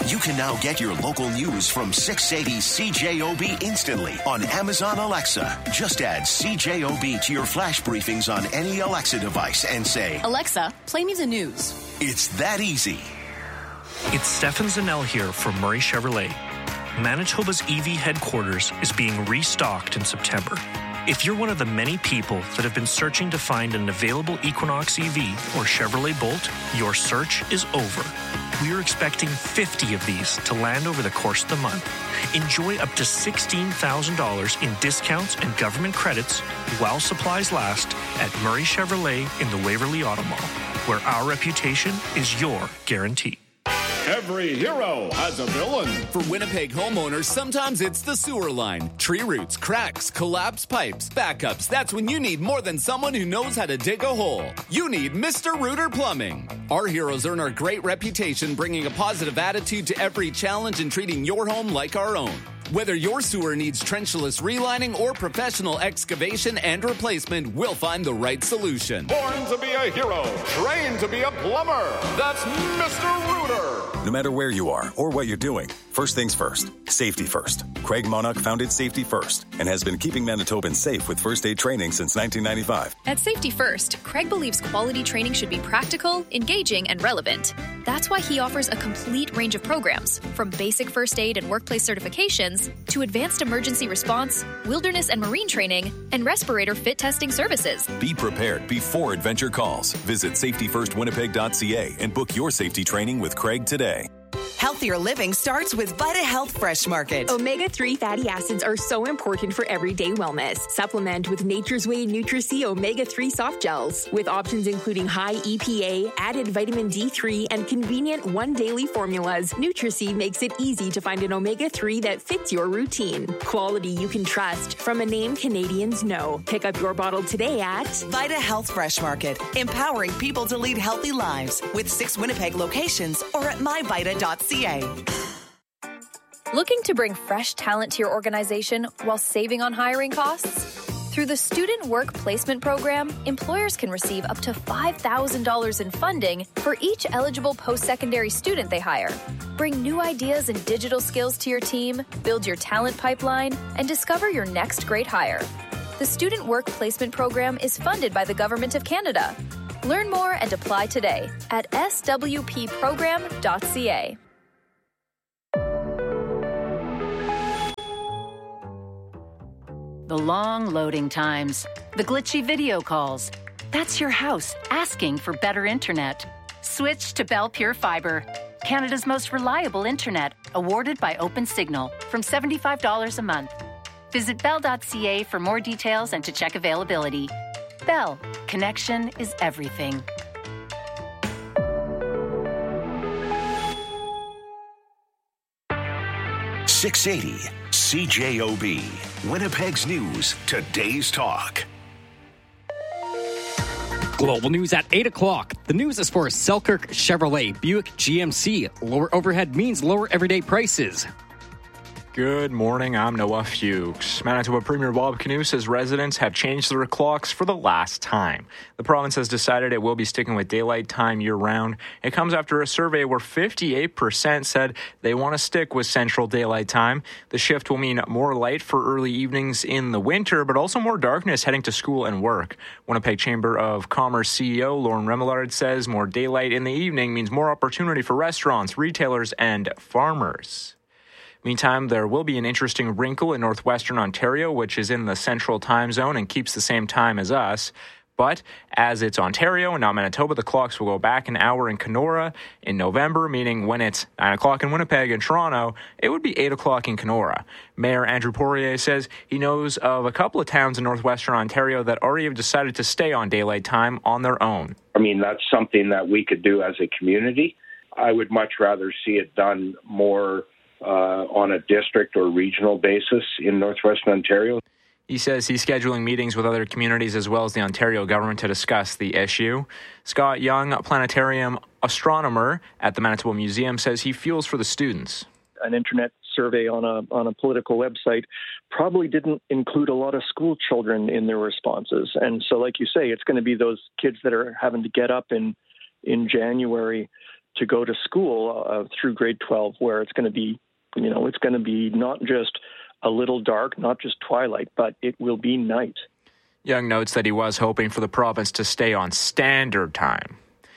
You can now get your local news from 680 CJOB instantly on Amazon Alexa. Just add CJOB to your flash briefings on any Alexa device and say, Alexa, play me the news. It's that easy. It's Stefan Zanel here from Murray Chevrolet. Manitoba's EV headquarters is being restocked in September. If you're one of the many people that have been searching to find an available Equinox EV or Chevrolet Bolt, your search is over. We are expecting 50 of these to land over the course of the month. Enjoy up to $16,000 in discounts and government credits while supplies last at Murray Chevrolet in the Waverly Auto Mall, where our reputation is your guarantee. Every hero has a villain. For Winnipeg homeowners, sometimes it's the sewer line. Tree roots, cracks, collapsed pipes, backups. That's when you need more than someone who knows how to dig a hole. You need Mr. Rooter Plumbing. Our heroes earn our great reputation, bringing a positive attitude to every challenge and treating your home like our own. Whether your sewer needs trenchless relining or professional excavation and replacement, we'll find the right solution. Born to be a hero, trained to be a plumber. That's Mr. Rooter. No matter where you are or what you're doing, first things first, safety first. Craig Monarch founded Safety First and has been keeping Manitobans safe with first aid training since 1995. At Safety First, Craig believes quality training should be practical, engaging, and relevant. That's why he offers a complete range of programs, from basic first aid and workplace certifications to advanced emergency response, wilderness and marine training, and respirator fit testing services. Be prepared before adventure calls. Visit safetyfirstwinnipeg.ca and book your safety training with Craig today. Healthier living starts with Vita Health Fresh Market. Omega-3 fatty acids are so important for everyday wellness. Supplement with Nature's Way Nutri-C Omega-3 soft gels. With options including high EPA, added vitamin D3, and convenient one daily formulas, Nutri-C makes it easy to find an omega-3 that fits your routine. Quality you can trust from a name Canadians know. Pick up your bottle today at Vita Health Fresh Market, empowering people to lead healthy lives with 6 Winnipeg locations or at myvita.ca. Looking to bring fresh talent to your organization while saving on hiring costs? Through the Student Work Placement Program, employers can receive up to $5,000 in funding for each eligible post-secondary student they hire. Bring new ideas and digital skills to your team, build your talent pipeline, and discover your next great hire. The Student Work Placement Program is funded by the Government of Canada. Learn more and apply today at swpprogram.ca. The long loading times, the glitchy video calls. That's your house asking for better internet. Switch to Bell Pure Fiber, Canada's most reliable internet, awarded by OpenSignal, from $75 a month. Visit bell.ca for more details and to check availability. Bell, connection is everything. .680 CJOB, Winnipeg's News, Today's Talk. Global news at 8 o'clock. The news is for Selkirk Chevrolet, Buick GMC. Lower overhead means lower everyday prices. Good morning, I'm Noah Fuchs. Manitoba Premier Bob Canoe says residents have changed their clocks for the last time. The province has decided it will be sticking with daylight time year-round. It comes after a survey where 58% said they want to stick with central daylight time. The shift will mean more light for early evenings in the winter, but also more darkness heading to school and work. Winnipeg Chamber of Commerce CEO Lauren Remillard says more daylight in the evening means more opportunity for restaurants, retailers, and farmers. Meantime, there will be an interesting wrinkle in northwestern Ontario, which is in the central time zone and keeps the same time as us. But as it's Ontario and not Manitoba, the clocks will go back an hour in Kenora in November, meaning when it's 9 o'clock in Winnipeg and Toronto, it would be 8 o'clock in Kenora. Mayor Andrew Poirier says he knows of a couple of towns in northwestern Ontario that already have decided to stay on daylight time on their own. I mean, that's something that we could do as a community. I would much rather see it done more on a district or regional basis in northwestern Ontario. He says he's scheduling meetings with other communities as well as the Ontario government to discuss the issue. Scott Young, planetarium astronomer at the Manitoba Museum, says he feels for the students. An internet survey on a political website probably didn't include a lot of school children in their responses. And so, like you say, it's going to be those kids that are having to get up in January to go to school through grade 12, where it's going to be, it's going to be not just a little dark, not just twilight, but it will be night. Young notes that he was hoping for the province to stay on standard time.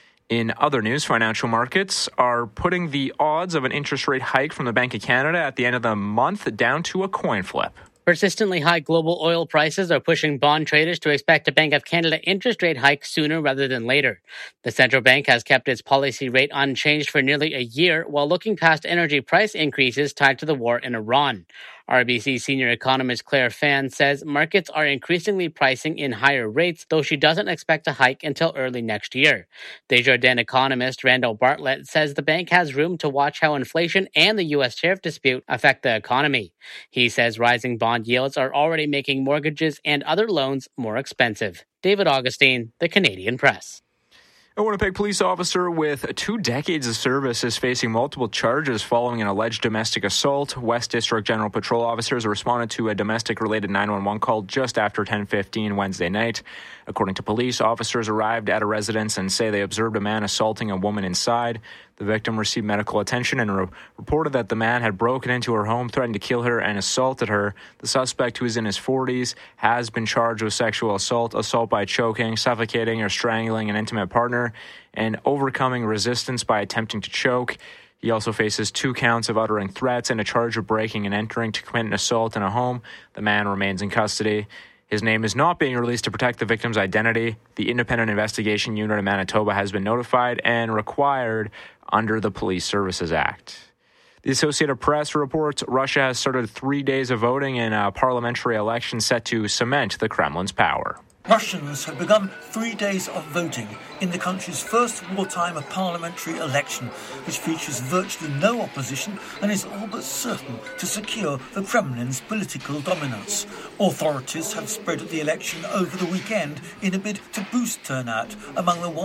In other news, financial markets are putting the odds of an interest rate hike from the Bank of Canada at the end of the month down to a coin flip. Persistently high global oil prices are pushing bond traders to expect a Bank of Canada interest rate hike sooner rather than later. The central bank has kept its policy rate unchanged for nearly a year while looking past energy price increases tied to the war in Iran. RBC senior economist Claire Fan says markets are increasingly pricing in higher rates, though she doesn't expect a hike until early next year. Desjardins economist Randall Bartlett says the bank has room to watch how inflation and the U.S. tariff dispute affect the economy. He says rising bond yields are already making mortgages and other loans more expensive. David Augustine, The Canadian Press. A Winnipeg police officer with 2 decades of service is facing multiple charges following an alleged domestic assault. West District General Patrol officers responded to a domestic-related 911 call just after 10:15 Wednesday night. According to police, officers arrived at a residence and say they observed a man assaulting a woman inside. The victim received medical attention and reported that the man had broken into her home, threatened to kill her, and assaulted her. The suspect, who is in his 40s, has been charged with sexual assault, assault by choking, suffocating or strangling an intimate partner, and overcoming resistance by attempting to choke. He also faces 2 counts of uttering threats and a charge of breaking and entering to commit an assault in a home. The man remains in custody. His name is not being released to protect the victim's identity. The Independent Investigation Unit in Manitoba has been notified and required under the Police Services Act. The Associated Press reports Russia has started 3 days of voting in a parliamentary election set to cement the Kremlin's power. Russians have begun 3 days of voting in the country's first wartime parliamentary election, which features virtually no opposition and is all but certain to secure the Kremlin's political dominance. Authorities have spread the election over the weekend in a bid to boost turnout among the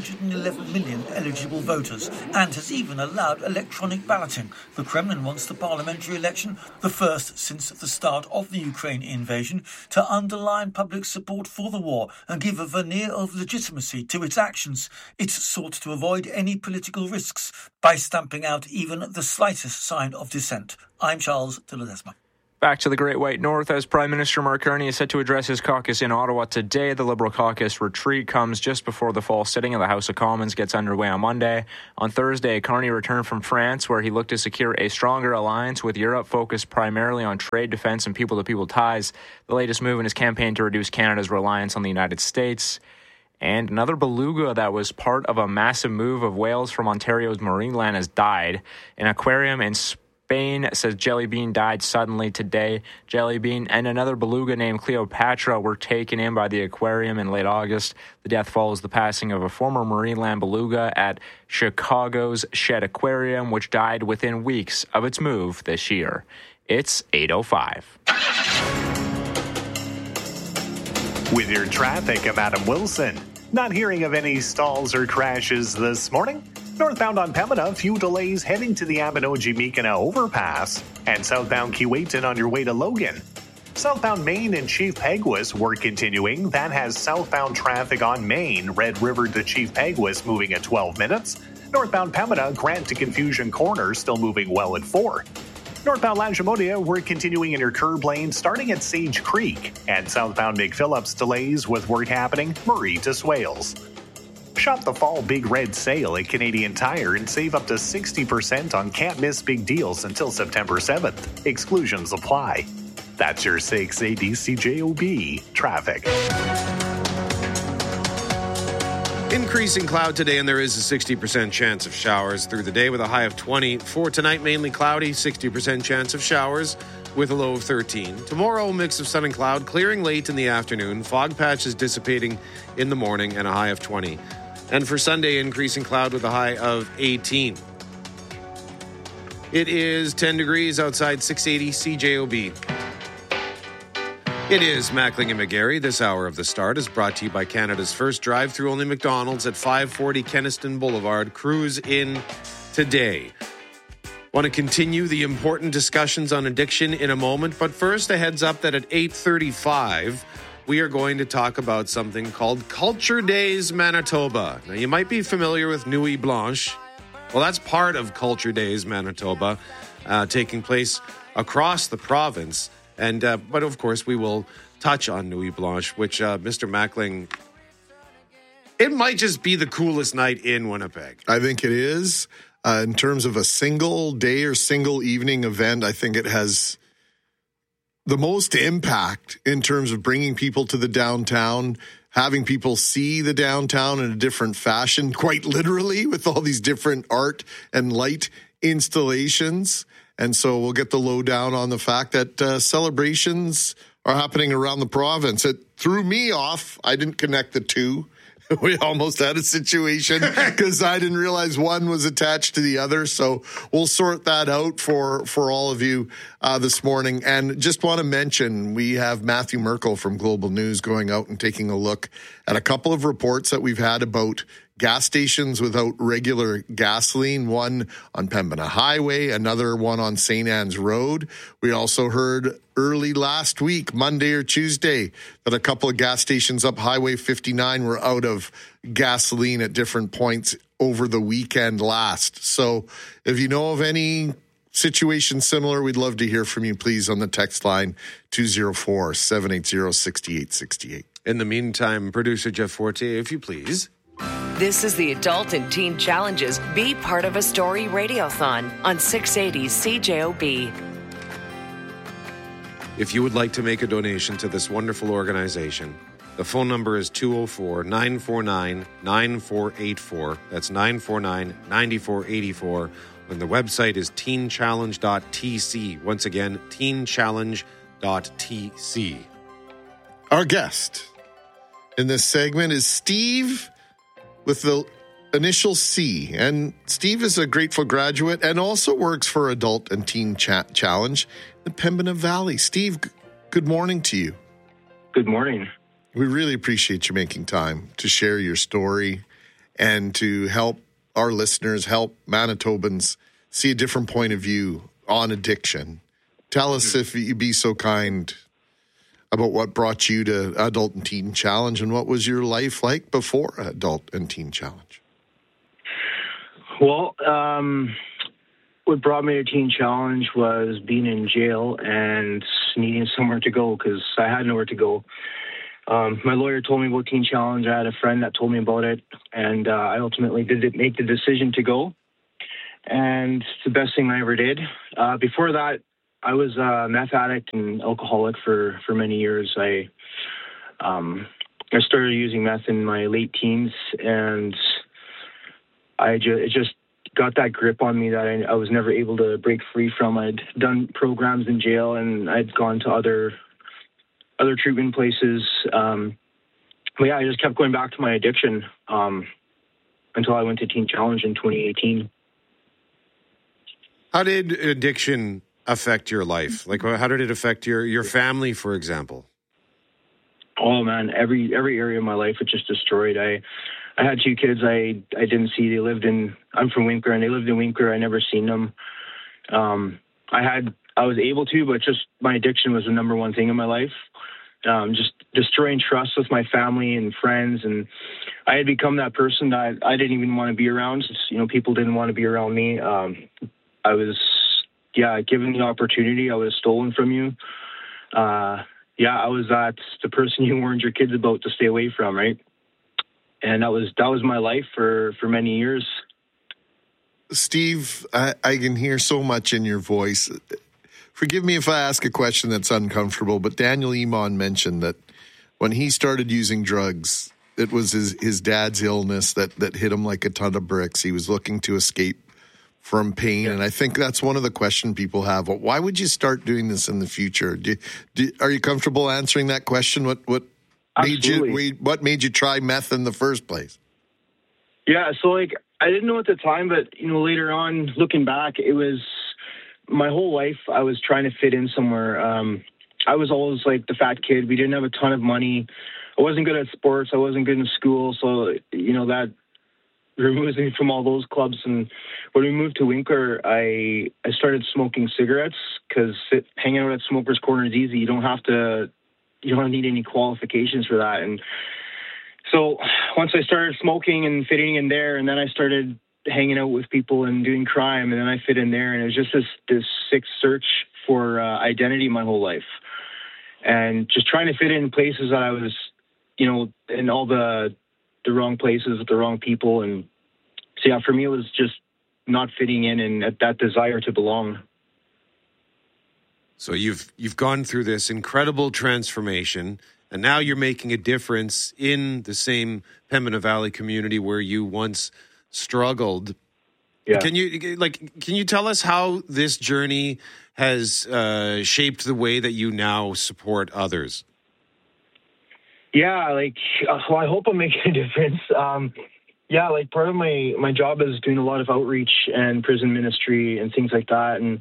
111 million eligible voters, and has even allowed electronic balloting. The Kremlin wants the parliamentary election, the first since the start of the Ukraine invasion, to underline public support for the war and give a veneer of legitimacy to its actions. It's sought to avoid any political risks by stamping out even the slightest sign of dissent. I'm Charles de Ledesma. Back to the Great White North, as Prime Minister Mark Carney is set to address his caucus in Ottawa today. The Liberal caucus retreat comes just before the fall sitting of the House of Commons gets underway on Monday. On Thursday, Carney returned from France, where he looked to secure a stronger alliance with Europe focused primarily on trade, defense, and people-to-people ties, the latest move in his campaign to reduce Canada's reliance on the United States. And another beluga that was part of a massive move of whales from Ontario's Marineland has died. An aquarium in Spain says Jellybean died suddenly today. Jellybean and another beluga named Cleopatra were taken in by the aquarium in late August. The death follows the passing of a former Marineland beluga at Chicago's Shed Aquarium, which died within weeks of its move this year. It's 8:05. With your traffic, I'm Adam Wilson. Not hearing of any stalls or crashes this morning. Northbound on Pembina, few delays heading to the Abinogi-Meekina overpass. And southbound Keewatin on your way to Logan. Southbound Main and Chief Peguis work continuing. That has southbound traffic on Main, Red River to Chief Peguis moving at 12 minutes. Northbound Pembina, Grant to Confusion Corner still moving well at 4. Northbound Lagimodia, we're continuing in your curb lane starting at Sage Creek. And southbound McPhillips delays with work happening Murray to Swales. Shop the fall Big Red Sale at Canadian Tire and save up to 60% on can't miss big deals until September 7th. Exclusions apply. That's your 680 CJOB traffic. Increasing cloud today, and there is a 60% chance of showers through the day with a high of 20. For tonight, mainly cloudy, 60% chance of showers with a low of 13. Tomorrow, a mix of sun and cloud, clearing late in the afternoon. Fog patches dissipating in the morning and a high of 20. And for Sunday, increasing cloud with a high of 18. It is 10 degrees outside 680 CJOB. It is Mackling and McGarry. This hour of The Start is brought to you by Canada's first drive-through only McDonald's at 540 Kenniston Boulevard. Cruise in today. Want to continue the important discussions on addiction in a moment, but first a heads up that at 8:35 we are going to talk about something called Culture Days Manitoba. Now you might be familiar with Nuit Blanche. Well, that's part of Culture Days Manitoba, taking place across the province. And but of course, we will touch on Nuit Blanche, which Mr. Mackling, it might just be the coolest night in Winnipeg. I think it is. In terms of a single day or single evening event, I think it has the most impact in terms of bringing people to the downtown, having people see the downtown in a different fashion, quite literally, with all these different art and light installations. And so we'll get the lowdown on the fact that celebrations are happening around the province. It threw me off. I didn't connect the two. We almost had a situation because I didn't realize one was attached to the other. So we'll sort that out for all of you this morning. And just want to mention, we have Matthew Merkel from Global News going out and taking a look at a couple of reports that we've had about gas stations without regular gasoline, one on Pembina Highway, another one on St. Anne's Road. We also heard early last week, Monday or Tuesday, that a couple of gas stations up Highway 59 were out of gasoline at different points over the weekend last. So if you know of any situation similar, we'd love to hear from you, please, on the text line 204-780-6868. In the meantime, producer Jeff Fortier, if you please. This is the Adult and Teen Challenges Be Part of a Story Radiothon on 680 CJOB. If you would like to make a donation to this wonderful organization, the phone number is 204-949-9484. That's 949-9484. And the website is teenchallenge.tc. Once again, teenchallenge.tc. Our guest in this segment is Steve with the initial C. And Steve is a Grateful graduate and also works for Adult and Teen Challenge in the Pembina Valley. Steve, good morning to you. Good morning. We really appreciate you making time to share your story and to help our listeners, help Manitobans see a different point of view on addiction. Tell us, if you'd be so kind, about what brought you to Adult and Teen Challenge and what was your life like before Adult and Teen Challenge? Well, what brought me to Teen Challenge was being in jail and needing somewhere to go because I had nowhere to go. My lawyer told me about Teen Challenge. I had a friend that told me about it, and I ultimately did make the decision to go. And it's the best thing I ever did. Before that, I was a meth addict and alcoholic for many years. I started using meth in my late teens, and it just got that grip on me that I was never able to break free from. I'd done programs in jail, and I'd gone to other treatment places. But yeah, I just kept going back to my addiction until I went to Teen Challenge in 2018. How did addiction affect your life? Like, how did it affect your family, for example? Oh man, every area of my life it just destroyed. I had two kids I didn't see. I'm from Winkler, and they lived in Winkler. I never seen them. I was able to, but just my addiction was the number one thing in my life. Just destroying trust with my family and friends, and I had become that person that I didn't even want to be around. People didn't want to be around me. I was, given the opportunity, I was stolen from you. I was the person you warned your kids about to stay away from, right? And that was my life for many years. Steve, I can hear so much in your voice. Forgive me if I ask a question that's uncomfortable, but Daniel Iman mentioned that when he started using drugs, it was his dad's illness that hit him like a ton of bricks. He was looking to escape from pain. And I think that's one of the questions people have. Why would you start doing this in the future? Are you comfortable answering that question? What made you try meth in the first place? Yeah, so I didn't know at the time, but later on, looking back, it was my whole life I was trying to fit in somewhere. I was always like the fat kid. We didn't have a ton of money. I wasn't good at sports. I wasn't good in school. So, that removes me from all those clubs. And when we moved to Winkler, I started smoking cigarettes because hanging out at Smoker's Corner is easy. You don't need any qualifications for that. And so once I started smoking and fitting in there, and then I started hanging out with people and doing crime, and then I fit in there, and it was just this sick search for identity my whole life, and just trying to fit in places that I was, in all the wrong places with the wrong people, and so yeah, for me it was just not fitting in and that desire to belong. So you've gone through this incredible transformation, and now you're making a difference in the same Pembina Valley community where you once struggled. Yeah. Can you tell us how this journey has shaped the way that you now support others? Yeah, I hope I'm making a difference. Part of my job is doing a lot of outreach and prison ministry and things like that, and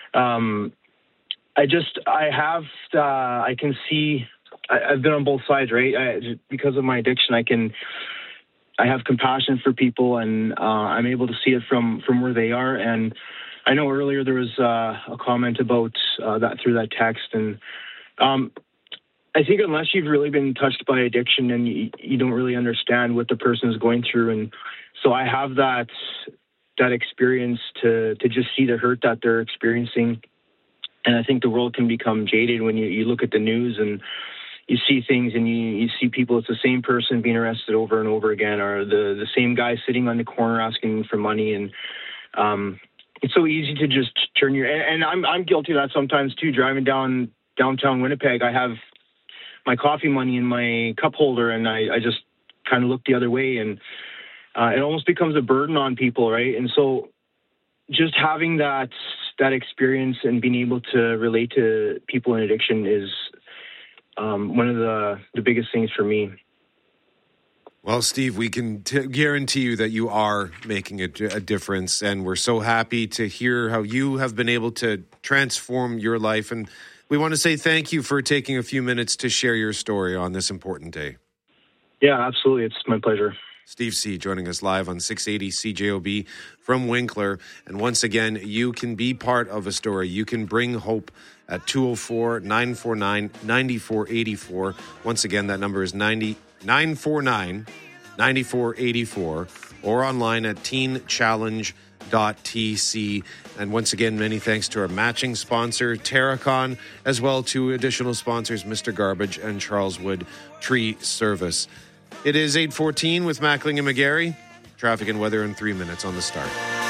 I can see. I've been on both sides, right? Because of my addiction, I have compassion for people, and I'm able to see it from where they are. And I know earlier there was a comment about that through that text, and I think unless you've really been touched by addiction, and you don't really understand what the person is going through, and so I have that experience to just see the hurt that they're experiencing. And I think the world can become jaded when you look at the news and you see things, and you see people, it's the same person being arrested over and over again, or the same guy sitting on the corner asking for money. And it's so easy to just turn and I'm guilty of that sometimes too. Driving down downtown Winnipeg, I have my coffee money in my cup holder, and I just kind of look the other way, and it almost becomes a burden on people, right? And so just having that experience and being able to relate to people in addiction is one of the biggest things for me. Well, Steve, we can guarantee you that you are making a difference, and we're so happy to hear how you have been able to transform your life. And we want to say thank you for taking a few minutes to share your story on this important day. Yeah, absolutely. It's my pleasure. Steve C. joining us live on 680 CJOB from Winkler. And once again, you can be part of a story. You can bring hope at 204-949-9484. Once again, that number is 949-9484, or online at teenchallenge.tc. And once again, many thanks to our matching sponsor, Terracon, as well to additional sponsors, Mr. Garbage and Charles Wood Tree Service. It is 8:14 with Mackling and McGarry. Traffic and weather in 3 minutes on the start.